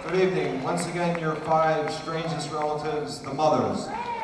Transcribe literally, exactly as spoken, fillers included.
Good evening. Once again, your five strangest relatives, the mothers.